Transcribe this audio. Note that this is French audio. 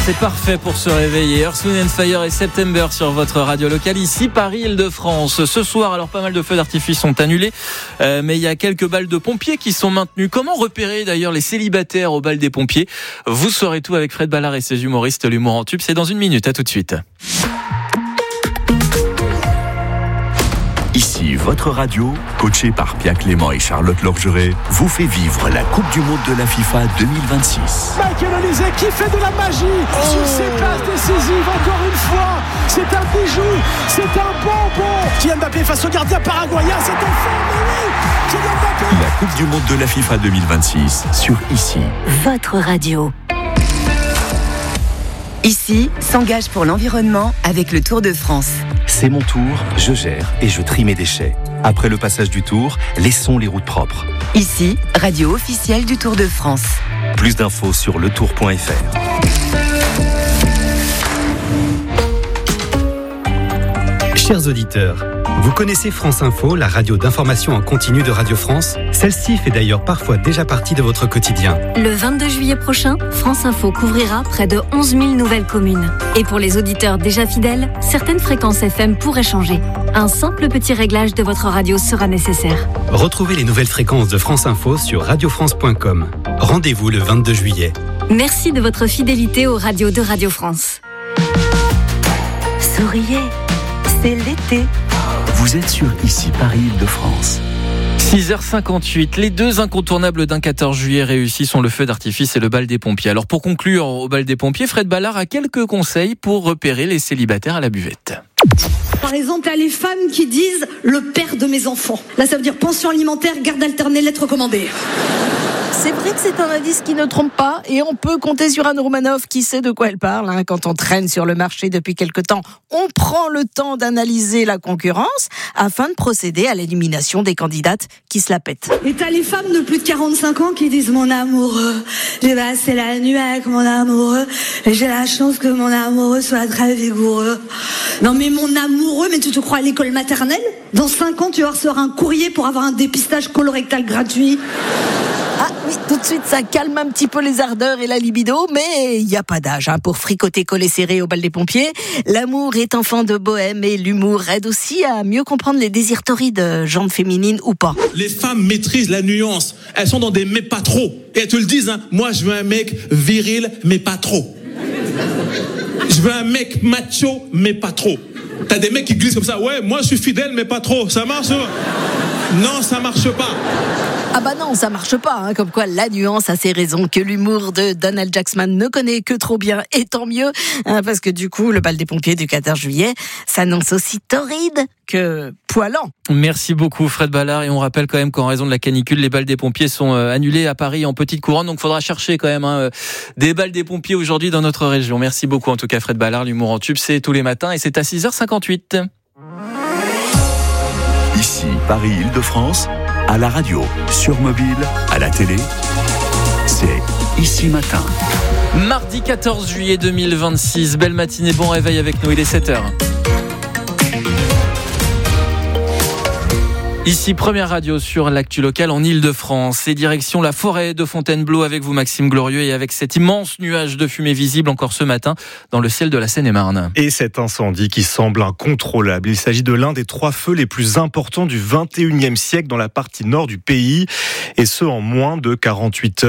C'est parfait pour se réveiller. Earth, Wind & Fire et September sur votre radio locale. Ici, Paris-Île-de-France. Ce soir, alors pas mal de feux d'artifice sont annulés, mais il y a quelques balles de pompiers qui sont maintenues. Comment repérer d'ailleurs les célibataires au bal des pompiers? Vous saurez tout avec Fred Ballard et ses humoristes. L'humour en tube, c'est dans une minute. À tout de suite. Ici, votre radio, coachée par Pierre Clément et Charlotte Lorgeret, vous fait vivre la Coupe du Monde de la FIFA 2026. Michael Olise qui fait de la magie sur ses passes décisives, encore une fois. C'est un bijou, c'est un bonbon. Kylian Mbappé face au gardien paraguayen, c'est un fait, Kylian Mbappé. La Coupe du Monde de la FIFA 2026 sur Ici. Votre radio. Ici s'engage pour l'environnement avec le Tour de France. C'est mon tour, je gère et je trie mes déchets. Après le passage du Tour, laissons les routes propres. Ici, radio officielle du Tour de France. Plus d'infos sur letour.fr. Chers auditeurs, vous connaissez France Info, la radio d'information en continu de Radio France? Celle-ci fait d'ailleurs parfois déjà partie de votre quotidien. Le 22 juillet prochain, France Info couvrira près de 11 000 nouvelles communes. Et pour les auditeurs déjà fidèles, certaines fréquences FM pourraient changer. Un simple petit réglage de votre radio sera nécessaire. Retrouvez les nouvelles fréquences de France Info sur radiofrance.com. Rendez-vous le 22 juillet. Merci de votre fidélité aux radios de Radio France. Souriez, c'est l'été. Vous êtes sur Ici Paris-Île-de-France. 6h58, les deux incontournables d'un 14 juillet réussis sont le feu d'artifice et le bal des pompiers. Alors pour conclure au bal des pompiers, Fred Ballard a quelques conseils pour repérer les célibataires à la buvette. Par exemple, il y a les femmes qui disent « le père de mes enfants ». Là, ça veut dire pension alimentaire, garde alternée, lettre recommandée. C'est vrai que c'est un indice qui ne trompe pas et on peut compter sur Anne Romanoff qui sait de quoi elle parle. Quand on traîne sur le marché depuis quelque temps, on prend le temps d'analyser la concurrence afin de procéder à l'élimination des candidates qui se la pètent. Et t'as les femmes de plus de 45 ans qui disent « mon amoureux, j'ai passé la nuit avec mon amoureux et j'ai la chance que mon amoureux soit très vigoureux ». Non mais mon amoureux, mais tu te crois à l'école maternelle? Dans 5 ans, tu vas recevoir un courrier pour avoir un dépistage colorectal gratuit. Ah oui, tout de suite, ça calme un petit peu les ardeurs et la libido, mais il n'y a pas d'âge pour fricoter collé serré au bal des pompiers. L'amour est enfant de bohème et l'humour aide aussi à mieux comprendre les désirs torrides, jambes féminines ou pas. Les femmes maîtrisent la nuance. Elles sont dans des mais pas trop. Et elles te le disent, moi je veux un mec viril, mais pas trop. Je veux un mec macho, mais pas trop. T'as des mecs qui glissent comme ça, ouais, moi je suis fidèle, mais pas trop. Ça marche? Non, ça marche pas. Ah bah non, ça marche pas, comme quoi la nuance a ses raisons que l'humour de Donald Jackson ne connaît que trop bien, et tant mieux, parce que du coup, le bal des pompiers du 14 juillet s'annonce aussi torride que poilant. Merci beaucoup Fred Ballard, et on rappelle quand même qu'en raison de la canicule, les balles des pompiers sont annulés à Paris en petite couronne, donc il faudra chercher quand même des balles des pompiers aujourd'hui dans notre région. Merci beaucoup en tout cas Fred Ballard, l'humour en tube, c'est tous les matins et c'est à 6h58. Ici Paris-Île-de-France. À la radio, sur mobile, à la télé, c'est Ici Matin. Mardi 14 juillet 2026, belle matinée, bon réveil avec nous, il est 7h. Ici, première radio sur l'actu locale en Île-de-France et direction la forêt de Fontainebleau avec vous Maxime Glorieux et avec cet immense nuage de fumée visible encore ce matin dans le ciel de la Seine-et-Marne. Et cet incendie qui semble incontrôlable. Il s'agit de l'un des 3 feux les plus importants du 21e siècle dans la partie nord du pays et ce en moins de 48 heures.